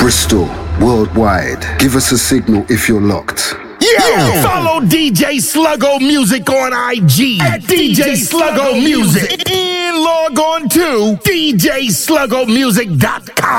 Bristol, worldwide. Give us a signal if you're locked. Yeah! Follow DJ Sluggo Music on IG at DJ Sluggo Music. And log on to DJSluggomusic.com.